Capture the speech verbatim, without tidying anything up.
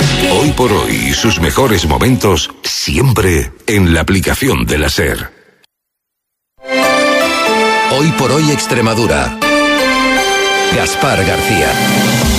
Hoy por hoy, sus mejores momentos siempre en la aplicación de la SER. Hoy por hoy Extremadura. Gaspar García.